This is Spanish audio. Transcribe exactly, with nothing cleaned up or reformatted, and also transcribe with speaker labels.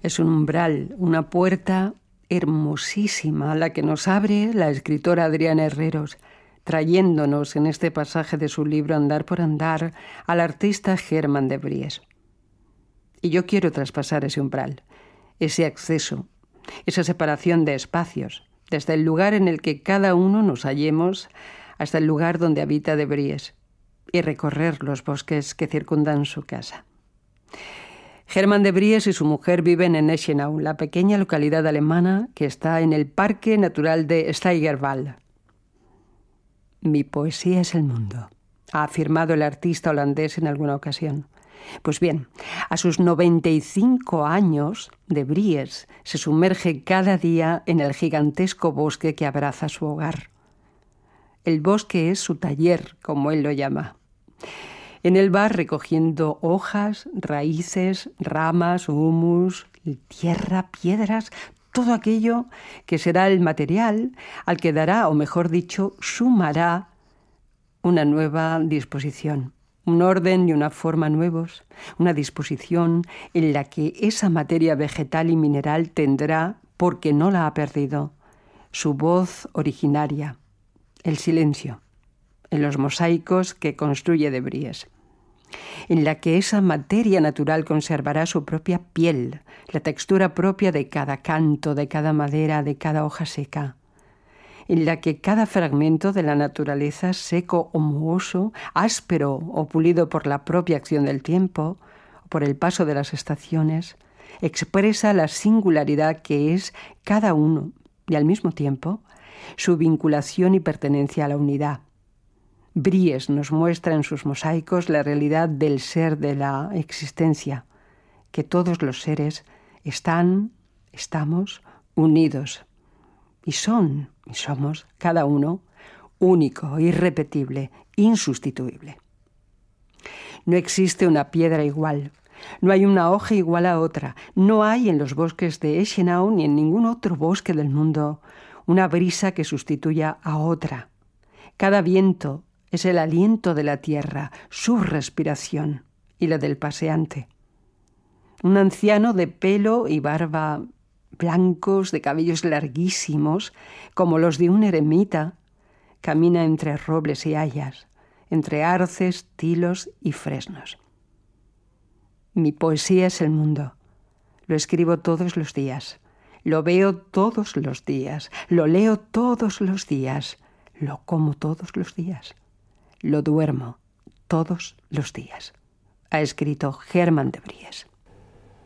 Speaker 1: Es un umbral, una puerta hermosísima, la que nos abre la escritora Adriana Herreros, trayéndonos en este pasaje de su libro Andar por andar al artista Germán de Bries. Y yo quiero traspasar ese umbral, ese acceso, esa separación de espacios, desde el lugar en el que cada uno nos hallemos hasta el lugar donde habita de Bries, y recorrer los bosques que circundan su casa. Germán de Bries y su mujer viven en Eschenau, la pequeña localidad alemana que está en el Parque Natural de Steigerwald. Mi poesía es el mundo, ha afirmado el artista holandés en alguna ocasión. Pues bien, a sus noventa y cinco años, de Bries se sumerge cada día en el gigantesco bosque que abraza su hogar. El bosque es su taller, como él lo llama. En él va recogiendo hojas, raíces, ramas, humus, tierra, piedras, todo aquello que será el material al que dará, o mejor dicho, sumará una nueva disposición, un orden y una forma nuevos, una disposición en la que esa materia vegetal y mineral tendrá, porque no la ha perdido, su voz originaria, el silencio, en los mosaicos que construye de Bries, en la que esa materia natural conservará su propia piel, la textura propia de cada canto, de cada madera, de cada hoja seca, en la que cada fragmento de la naturaleza, seco o mohoso, áspero o pulido por la propia acción del tiempo, o por el paso de las estaciones, expresa la singularidad que es cada uno y al mismo tiempo su vinculación y pertenencia a la unidad. Bries nos muestra en sus mosaicos la realidad del ser de la existencia, que todos los seres están, estamos unidos y son y somos cada uno único, irrepetible, insustituible. No existe una piedra igual, no hay una hoja igual a otra, no hay en los bosques de Eschenau ni en ningún otro bosque del mundo una brisa que sustituya a otra. Cada viento es el aliento de la tierra, su respiración y la del paseante. Un anciano de pelo y barba blancos, de cabellos larguísimos, como los de un eremita, camina entre robles y hayas, entre arces, tilos y fresnos. Mi poesía es el mundo. Lo escribo todos los días. Lo veo todos los días. Lo leo todos los días. Lo como todos los días. Lo duermo todos los días. Ha escrito Germán de Bries.